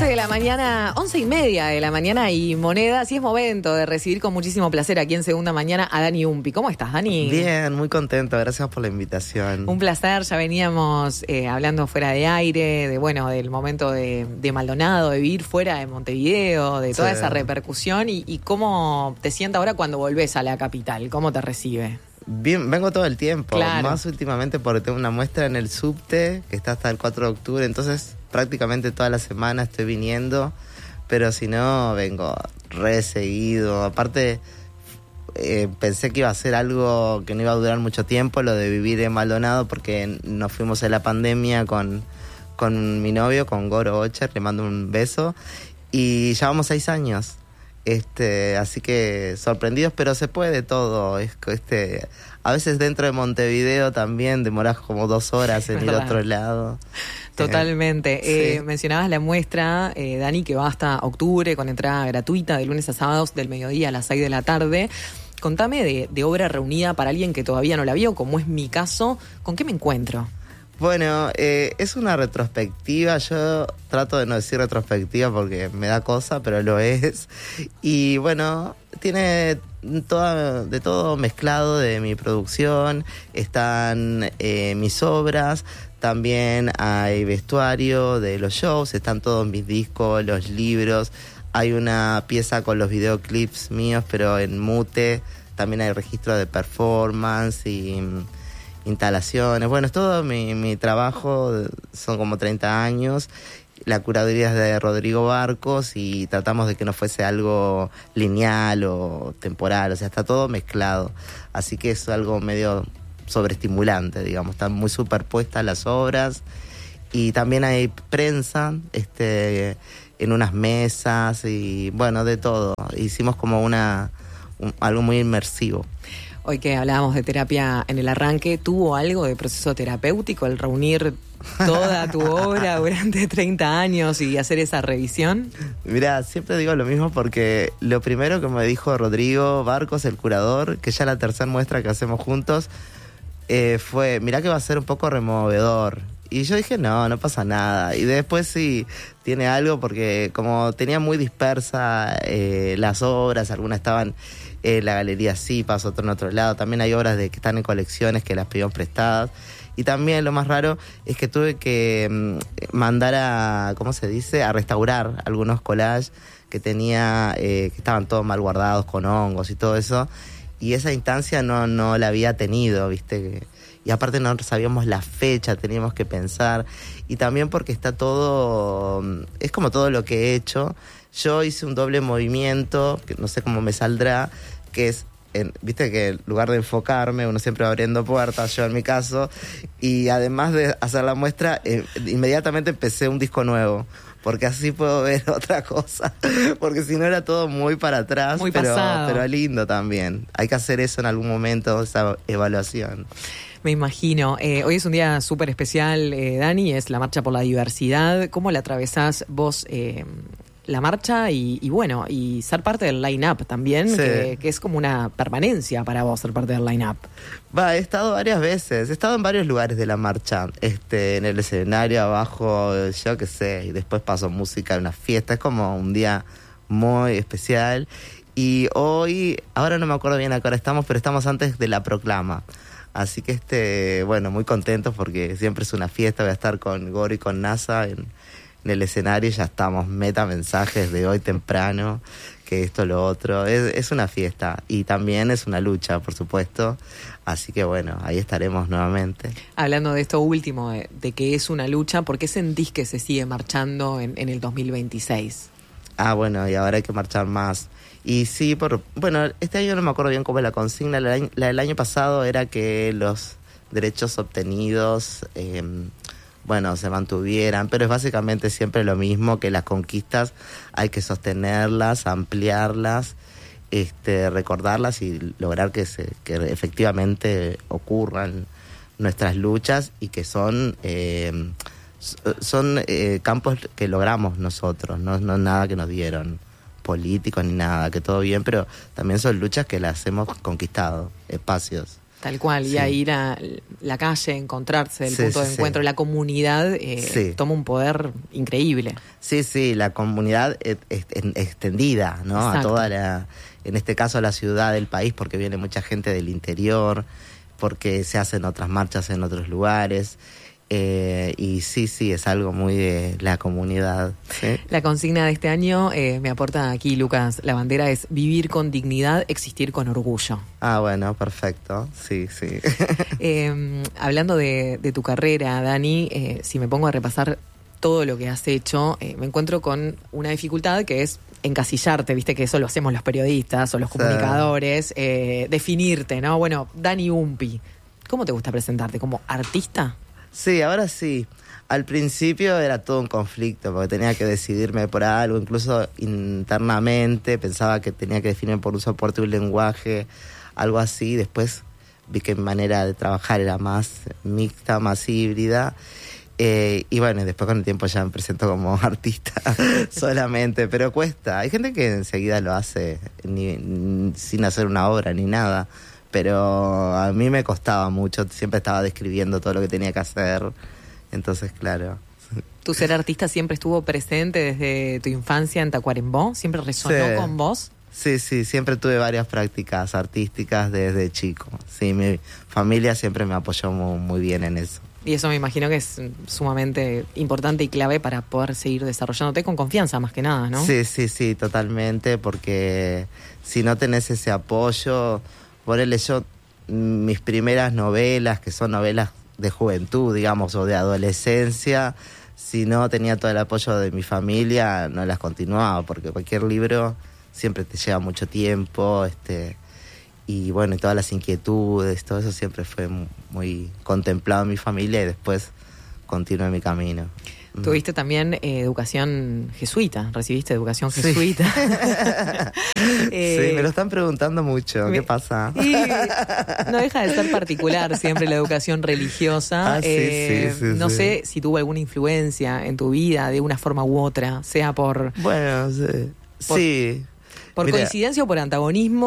11 de la mañana, 11:30 de la mañana y monedas, y es momento de recibir con muchísimo placer aquí en Segunda Mañana a Dani Umpi. ¿Cómo estás, Dani? Bien, muy contento, gracias por la invitación. Un placer, ya veníamos hablando fuera de aire, del momento de Maldonado, de vivir fuera de Montevideo, de toda esa repercusión y cómo te sientes ahora cuando volvés a la capital, cómo te recibe. Bien, vengo todo el tiempo, claro. Más últimamente porque tengo una muestra en el subte que está hasta el 4 de octubre, entonces prácticamente toda la semana estoy viniendo, pero si no, vengo re seguido. Aparte, pensé que iba a ser algo que no iba a durar mucho tiempo, lo de vivir en Maldonado, porque nos fuimos en la pandemia con mi novio, con Goro Ocher, le mando un beso, y llevamos 6 años. Así que sorprendidos, pero se puede todo. A veces dentro de Montevideo también demorás como 2 horas en ir a otro lado. Totalmente. Sí. Mencionabas la muestra, Dani, que va hasta octubre con entrada gratuita de lunes a sábados del mediodía a las 6 de la tarde. Contame de obra reunida para alguien que todavía no la vio, como es mi caso. ¿Con qué me encuentro? Bueno, es una retrospectiva. Yo trato de no decir retrospectiva porque me da cosa, pero lo es. Y bueno, tiene de todo mezclado de mi producción. Están mis obras, también hay vestuario de los shows, están todos mis discos, los libros. Hay una pieza con los videoclips míos, pero en mute. También hay registro de performance y instalaciones. Bueno, es todo mi trabajo, son como 30 años. La curaduría es de Rodrigo Barcos y tratamos de que no fuese algo lineal o temporal, o sea, está todo mezclado. Así que es algo medio sobreestimulante, digamos, están muy superpuestas las obras. Y también hay prensa, en unas mesas y bueno, de todo. Hicimos como algo muy inmersivo. Hoy que hablábamos de terapia en el arranque, ¿tuvo algo de proceso terapéutico el reunir toda tu obra durante 30 años y hacer esa revisión? Mirá, siempre digo lo mismo porque lo primero que me dijo Rodrigo Barcos, el curador, que ya la tercera muestra que hacemos juntos, fue, mirá que va a ser un poco removedor. Y yo dije, no pasa nada. Y después sí, tiene algo porque como tenía muy dispersa las obras, algunas estaban en la Galería Zipas, otro en otro lado. También hay obras que están en colecciones que las pidieron prestadas. Y también lo más raro es que tuve que mandar a restaurar algunos collages que tenía, que estaban todos mal guardados con hongos y todo eso. Y esa instancia no la había tenido, ¿viste? Y aparte no sabíamos la fecha, teníamos que pensar. Y también porque está todo, es como todo lo que he hecho. Yo hice un doble movimiento, que no sé cómo me saldrá, que es, viste que en lugar de enfocarme, uno siempre va abriendo puertas, yo en mi caso, y además de hacer la muestra, inmediatamente empecé un disco nuevo, porque así puedo ver otra cosa, porque si no era todo muy para atrás, muy pasado. Pero lindo también. Hay que hacer eso en algún momento, esa evaluación. Me imagino. Hoy es un día súper especial, Dani, es la Marcha por la Diversidad. ¿Cómo la atravesás vos, la marcha y ser parte del line-up también? Sí. Que es como una permanencia para vos ser parte del line-up. He estado varias veces, he estado en varios lugares de la marcha, en el escenario, abajo, yo qué sé, y después paso música en una fiesta, es como un día muy especial. Y hoy, ahora no me acuerdo bien a qué hora estamos, pero estamos antes de la proclama. Así que muy contentos porque siempre es una fiesta. Voy a estar con Goro y con NASA en el escenario. Ya estamos, mensajes de hoy temprano, que esto, lo otro. Es una fiesta y también es una lucha, por supuesto. Así que ahí estaremos nuevamente. Hablando de esto último, de que es una lucha, ¿por qué sentís que se sigue marchando en el 2026? Y ahora hay que marchar más. Y sí, este año no me acuerdo bien cómo es la consigna. La del año pasado era que los derechos obtenidos, se mantuvieran, pero es básicamente siempre lo mismo, que las conquistas hay que sostenerlas, ampliarlas, recordarlas y lograr que efectivamente ocurran nuestras luchas y que son campos que logramos nosotros, no nada que nos dieron políticos ni nada, que todo bien, pero también son luchas que las hemos conquistado, espacios. Tal cual, y a ir a la calle, encontrarse, el punto de encuentro, la comunidad toma un poder increíble. Sí, la comunidad extendida, ¿no? Exacto. A toda en este caso a la ciudad del país, porque viene mucha gente del interior, porque se hacen otras marchas en otros lugares. Y sí, es algo muy de la comunidad. ¿Sí? La consigna de este año, me aporta aquí Lucas Lavandera, es vivir con dignidad, existir con orgullo. Ah, bueno, perfecto. Sí. Hablando de tu carrera, Dani, si me pongo a repasar todo lo que has hecho, me encuentro con una dificultad que es encasillarte, viste que eso lo hacemos los periodistas o los comunicadores, definirte, ¿no? Bueno, Dani Umpi, ¿cómo te gusta presentarte? ¿Como artista? Sí, ahora sí. Al principio era todo un conflicto porque tenía que decidirme por algo, incluso internamente pensaba que tenía que definirme por un soporte, un lenguaje, algo así. Después vi que mi manera de trabajar era más mixta, más híbrida. Y bueno, después con el tiempo ya me presento como artista solamente, pero cuesta. Hay gente que enseguida lo hace sin hacer una obra ni nada. Pero a mí me costaba mucho, siempre estaba describiendo todo lo que tenía que hacer, entonces claro. ¿Tu ser artista siempre estuvo presente desde tu infancia en Tacuarembó? ¿Siempre resonó con vos? Sí, siempre tuve varias prácticas artísticas desde chico. Sí, mi familia siempre me apoyó muy bien en eso. Y eso me imagino que es sumamente importante y clave para poder seguir desarrollándote con confianza, más que nada, ¿no? Sí, totalmente, porque si no tenés ese apoyo... Ponele yo, mis primeras novelas, que son novelas de juventud, digamos, o de adolescencia, si no tenía todo el apoyo de mi familia, no las continuaba, porque cualquier libro siempre te lleva mucho tiempo, y bueno, y todas las inquietudes, todo eso siempre fue muy contemplado en mi familia y después continué mi camino. Tuviste también educación jesuita, recibiste educación jesuita. Sí, me lo están preguntando mucho, ¿qué pasa? Y no deja de ser particular siempre la educación religiosa. No sé si tuvo alguna influencia en tu vida de una forma u otra, sea por... Bueno, sí. ¿Por coincidencia o por antagonismo?